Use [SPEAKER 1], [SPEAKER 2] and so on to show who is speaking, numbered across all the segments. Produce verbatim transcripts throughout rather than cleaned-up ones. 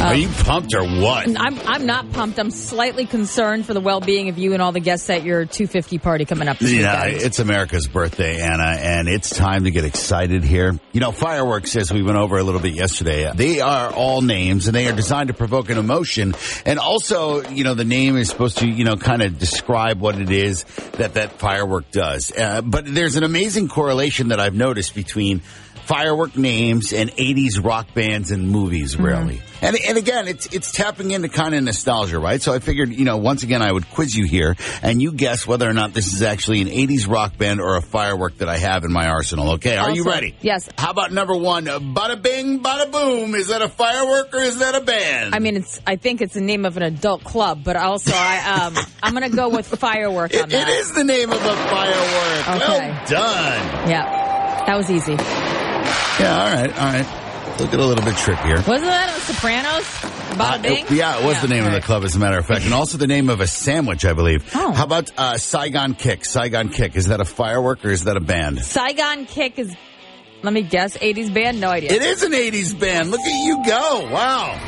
[SPEAKER 1] Are you pumped or what?
[SPEAKER 2] I'm I'm not pumped. I'm slightly concerned for the well-being of you and all the guests at your two fifty party coming up this
[SPEAKER 1] Yeah,
[SPEAKER 2] weekend.
[SPEAKER 1] it's America's birthday, Anna, and it's time to get excited here. You know, fireworks, as we went over a little bit yesterday, they are all names, and they are designed to provoke an emotion. And also, you know, the name is supposed to, you know, kind of describe what it is that that firework does. Uh, but there's an amazing correlation that I've noticed between firework names and eighties rock bands and movies, really. Mm-hmm. And and again, it's it's tapping into kind of nostalgia, right? So I figured, you know, once again, I would quiz you here, and you guess whether or not this is actually an eighties rock band or a firework that I have in my arsenal. Okay, are
[SPEAKER 2] also,
[SPEAKER 1] you ready?
[SPEAKER 2] Yes.
[SPEAKER 1] How about number one, uh, bada bing, bada boom? Is that a firework or is that a band?
[SPEAKER 2] I mean, it's. I think it's the name of an adult club, but also I um I'm gonna go with firework on
[SPEAKER 1] it,
[SPEAKER 2] that.
[SPEAKER 1] it is the name of a firework.
[SPEAKER 2] Okay.
[SPEAKER 1] Well done.
[SPEAKER 2] Yeah, that was easy.
[SPEAKER 1] Yeah, all right, all right. Look at a little bit trickier.
[SPEAKER 2] Wasn't that on Sopranos? Bada
[SPEAKER 1] Uh,
[SPEAKER 2] Bing?
[SPEAKER 1] it- yeah, it was
[SPEAKER 2] Yeah,
[SPEAKER 1] the name of
[SPEAKER 2] right.
[SPEAKER 1] the club, as a matter of fact. And also the name of a sandwich, I believe.
[SPEAKER 2] Oh.
[SPEAKER 1] How about uh, Saigon Kick? Saigon Kick. Is that a firework or is that a band?
[SPEAKER 2] Saigon Kick is, let me guess, eighties band? No idea.
[SPEAKER 1] It is an eighties band. Look at you go. Wow.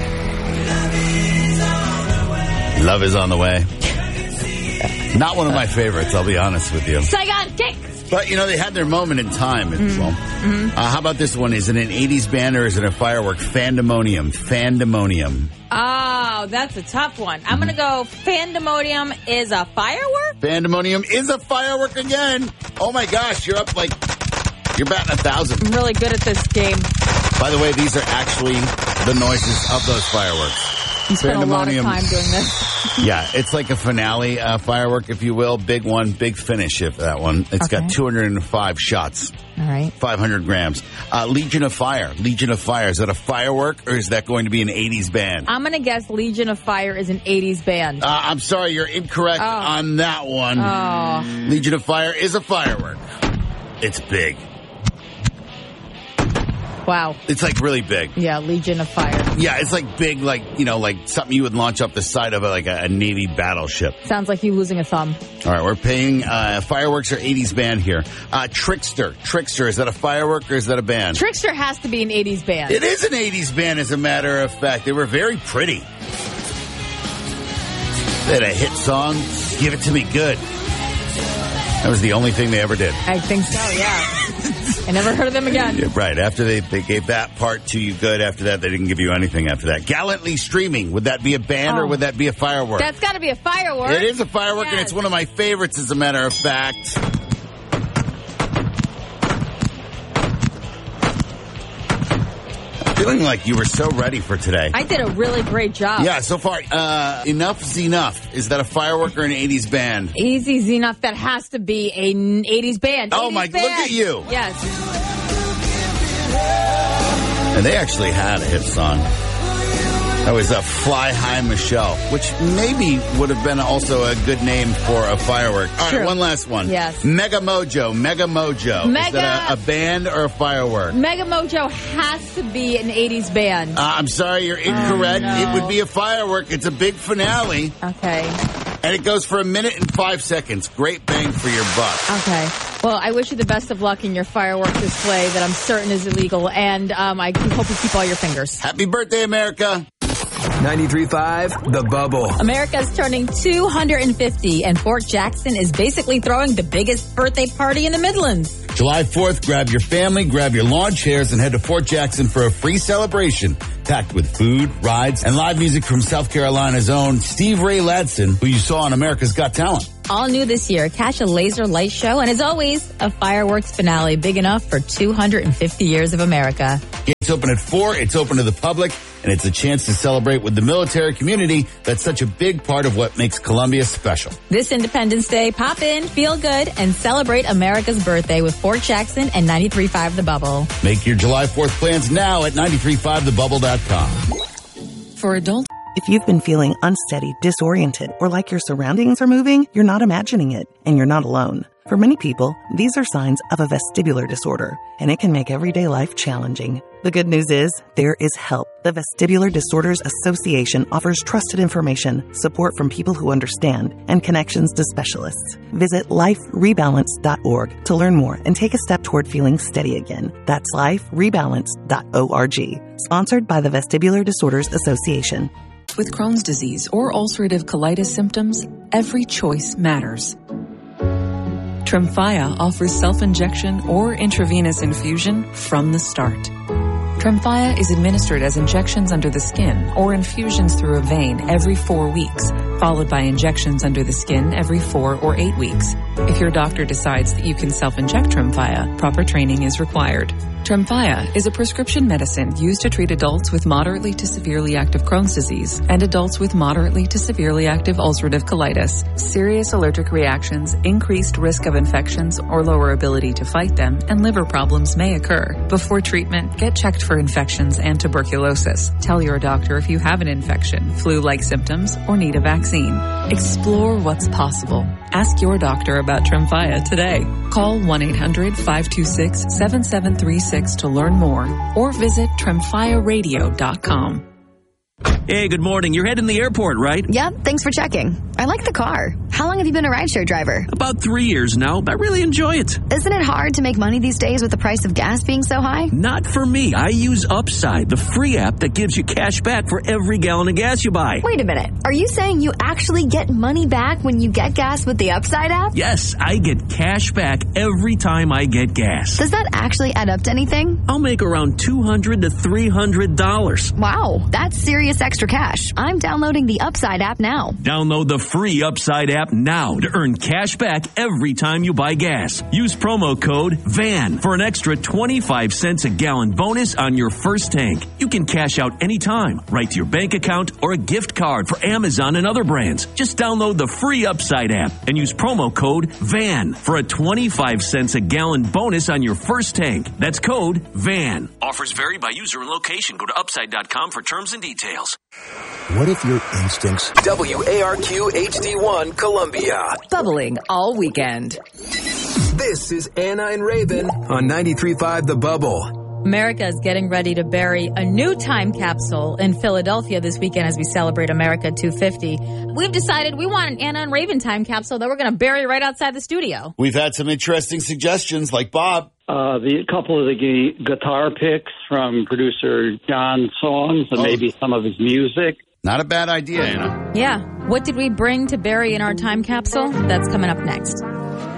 [SPEAKER 1] Love is on the way. Not one of my favorites, I'll be honest with you.
[SPEAKER 2] Saigon Kick!
[SPEAKER 1] But, you know, they had their moment in time. Mm-hmm. Well, mm-hmm. uh, how about this one? Is it an eighties band or is it a firework? Fandemonium. Fandemonium.
[SPEAKER 2] Oh, that's a tough one. I'm going to go Fandemonium is a firework?
[SPEAKER 1] Fandemonium is a firework again. Oh, my gosh. You're up like, you're batting a thousand.
[SPEAKER 2] I'm really good at this game.
[SPEAKER 1] By the way, these are actually the noises of those fireworks.
[SPEAKER 2] You spent a lot of time doing this.
[SPEAKER 1] Yeah, it's like a finale uh, firework, if you will. Big one, big finish, if that one. It's
[SPEAKER 2] Okay.
[SPEAKER 1] got two hundred five shots.
[SPEAKER 2] All right.
[SPEAKER 1] five hundred grams. Uh, Legion of Fire. Legion of Fire. Is that a firework or is that going to be an eighties band?
[SPEAKER 2] I'm going to guess Legion of Fire is an eighties band.
[SPEAKER 1] Uh, I'm sorry, you're incorrect
[SPEAKER 2] Oh.
[SPEAKER 1] on that one.
[SPEAKER 2] Oh.
[SPEAKER 1] Legion of Fire is a firework. It's big.
[SPEAKER 2] Wow.
[SPEAKER 1] It's like really big.
[SPEAKER 2] Yeah, Legion of Fire.
[SPEAKER 1] Yeah, it's like big, like, you know, like something you would launch off the side of a, like a, a Navy battleship.
[SPEAKER 2] Sounds like you losing a thumb.
[SPEAKER 1] All right, we're paying uh, fireworks or eighties band here. Uh, Trickster. Trickster, is that a firework or is that a band?
[SPEAKER 2] Trickster has to be an eighties band.
[SPEAKER 1] It is an eighties band, as a matter of fact. They were very pretty. They had a hit song, Give It To Me Good. That was the only thing they ever did.
[SPEAKER 2] I think so, yeah. I never heard of them again.
[SPEAKER 1] Yeah, right. After they, they gave that part to you good, after that, they didn't give you anything after that. Gallantly Streaming. Would that be a band
[SPEAKER 2] Oh.
[SPEAKER 1] or would that be a firework?
[SPEAKER 2] That's got to be a firework.
[SPEAKER 1] It is a firework, and
[SPEAKER 2] Yes.
[SPEAKER 1] it's one of my favorites, as a matter of fact. Feeling like you were so ready for today.
[SPEAKER 2] I did a really great job.
[SPEAKER 1] Yeah, so far, uh, Enough's Enough. Is that a firework or an eighties band?
[SPEAKER 2] Easy's enough. That has to be an eighties band.
[SPEAKER 1] Oh,
[SPEAKER 2] eighties
[SPEAKER 1] my- look
[SPEAKER 2] band.
[SPEAKER 1] at you.
[SPEAKER 2] Yes.
[SPEAKER 1] And they actually had a hit song. That was a Fly High Michelle, which maybe would have been also a good name for a firework. All
[SPEAKER 2] True.
[SPEAKER 1] right, one last one.
[SPEAKER 2] Yes.
[SPEAKER 1] Mega Mojo. Mega Mojo. Is
[SPEAKER 2] Mega-
[SPEAKER 1] that a, a band or a firework?
[SPEAKER 2] Mega Mojo has to be an eighties band.
[SPEAKER 1] Uh, I'm sorry, you're incorrect.
[SPEAKER 2] Oh, no.
[SPEAKER 1] It would be a firework. It's a big finale,
[SPEAKER 2] Okay.
[SPEAKER 1] and it goes for a minute and five seconds. Great bang for your buck.
[SPEAKER 2] Okay. Well, I wish you the best of luck in your firework display that I'm certain is illegal, and um, I hope you keep all your fingers.
[SPEAKER 1] Happy birthday, America.
[SPEAKER 3] ninety-three point five The Bubble.
[SPEAKER 2] America's turning two hundred fifty, and Fort Jackson is basically throwing the biggest birthday party in the Midlands.
[SPEAKER 1] July fourth, grab your family, grab your lawn chairs, and head to Fort Jackson for a free celebration packed with food, rides, and live music from South Carolina's own Steve Ray Ladson, who you saw on America's Got Talent.
[SPEAKER 2] All new this year, catch a laser light show, and as always, a fireworks finale big enough for two hundred fifty years of America.
[SPEAKER 1] It's open at four, it's open to the public, and it's a chance to celebrate with the military community that's such a big part of what makes Columbia special.
[SPEAKER 2] This Independence Day, pop in, feel good, and celebrate America's birthday with Fort Jackson and ninety-three point five The Bubble.
[SPEAKER 1] Make your July fourth plans now at nine three five the bubble dot com.
[SPEAKER 4] For adults.
[SPEAKER 5] If you've been feeling unsteady, disoriented, or like your surroundings are moving, you're not imagining it, and you're not alone. For many people, these are signs of a vestibular disorder, and it can make everyday life challenging. The good news is there is help. The Vestibular Disorders Association offers trusted information, support from people who understand, and connections to specialists. Visit life rebalance dot org to learn more and take a step toward feeling steady again. That's life rebalance dot org. Sponsored by the Vestibular Disorders Association.
[SPEAKER 4] With Crohn's disease or ulcerative colitis symptoms, every choice matters. Tremfya offers self-injection or intravenous infusion from the start. Tremfya is administered as injections under the skin or infusions through a vein every four weeks, followed by injections under the skin every four or eight weeks. If your doctor decides that you can self-inject Tremfya, proper training is required. Tremfya is a prescription medicine used to treat adults with moderately to severely active Crohn's disease and adults with moderately to severely active ulcerative colitis. Serious allergic reactions, increased risk of infections or lower ability to fight them, and liver problems may occur. Before treatment, get checked for infections and tuberculosis. Tell your doctor if you have an infection, flu-like symptoms, or need a vaccine. Explore what's possible. Ask your doctor about Tremfya today. Call one eight hundred five two six seven seven three six to learn more or visit tremfya radio dot com.
[SPEAKER 6] Hey, good morning. You're heading to the airport, right?
[SPEAKER 7] Yep, thanks for checking. I like the car. How long have you been a rideshare driver?
[SPEAKER 6] About three years now, but I really enjoy it.
[SPEAKER 7] Isn't it hard to make money these days with the price of gas being so high?
[SPEAKER 6] Not for me. I use Upside, the free app that gives you cash back for every gallon of gas you buy.
[SPEAKER 7] Wait a minute. Are you saying you actually get money back when you get gas with the Upside app?
[SPEAKER 6] Yes, I get cash back every time I get gas.
[SPEAKER 7] Does that actually add up to anything?
[SPEAKER 6] I'll make around two hundred to three hundred dollars.
[SPEAKER 7] Wow, that's serious extra cash. I'm downloading the Upside app now.
[SPEAKER 6] Download the free Upside app now to earn cash back every time you buy gas. Use promo code V A N for an extra twenty-five cents a gallon bonus on your first tank. You can cash out anytime, right to your bank account or a gift card for Amazon and other brands. Just download the free Upside app and use promo code V A N for a twenty-five cents a gallon bonus on your first tank. That's code V A N. Offers vary by user and location. Go to upside dot com for terms and details.
[SPEAKER 3] What if your instincts...
[SPEAKER 8] W A R Q H D one Columbia.
[SPEAKER 4] Bubbling all weekend.
[SPEAKER 3] This is Anna and Raven on ninety-three point five The Bubble.
[SPEAKER 2] America is getting ready to bury a new time capsule in Philadelphia this weekend as we celebrate America two fifty. We've decided we want an Anna and Raven time capsule that we're going to bury right outside the studio.
[SPEAKER 1] We've had some interesting suggestions, like Bob.
[SPEAKER 9] Uh, the couple of the gu- guitar picks from producer John's songs and
[SPEAKER 1] oh.
[SPEAKER 9] maybe some of his music.
[SPEAKER 1] Not a bad idea, Anna.
[SPEAKER 2] Yeah. What did we bring to bury in our time capsule? That's coming up next.